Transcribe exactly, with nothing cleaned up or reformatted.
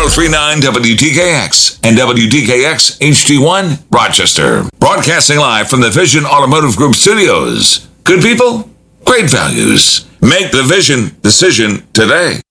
three nine W T K X and W T K X H D one Rochester. Broadcasting live from the Vision Automotive Group studios. Good people, great values. Make the Vision decision today.